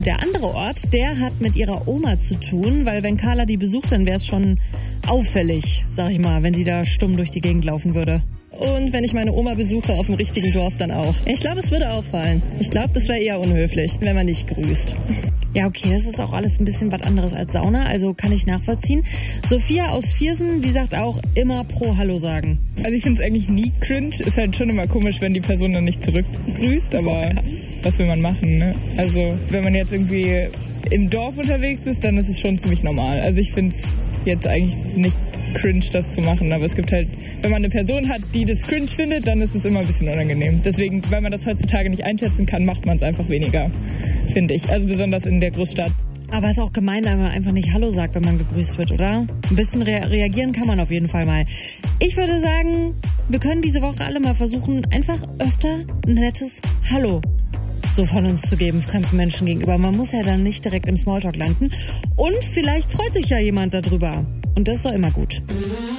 Der andere Ort, der hat mit ihrer Oma zu tun, weil wenn Carla die besucht, dann wäre es schon auffällig, sag ich mal, wenn sie da stumm durch die Gegend laufen würde. Und wenn ich meine Oma besuche auf dem richtigen Dorf, dann auch. Ich glaube, es würde auffallen. Ich glaube, das wäre eher unhöflich, wenn man nicht grüßt. Ja, okay, das ist auch alles ein bisschen was anderes als Sauna, also kann ich nachvollziehen. Sophia aus Viersen, die sagt auch immer pro Hallo sagen. Also ich finde es eigentlich nie cringe. Ist halt schon immer komisch, wenn die Person dann nicht zurückgrüßt, aber was will man machen, ne? Also wenn man jetzt irgendwie im Dorf unterwegs ist, dann ist es schon ziemlich normal. Also ich finde es jetzt eigentlich nicht cringe, das zu machen, aber es gibt halt, wenn man eine Person hat, die das cringe findet, dann ist es immer ein bisschen unangenehm. Deswegen, weil man das heutzutage nicht einschätzen kann, macht man es einfach weniger, finde ich. Also besonders in der Großstadt. Aber es ist auch gemein, wenn man einfach nicht Hallo sagt, wenn man gegrüßt wird, oder? Ein bisschen reagieren kann man auf jeden Fall mal. Ich würde sagen, wir können diese Woche alle mal versuchen, einfach öfter ein nettes Hallo so von uns zu geben, fremden Menschen gegenüber. Man muss ja dann nicht direkt im Smalltalk landen. Und vielleicht freut sich ja jemand darüber. Und das ist doch immer gut.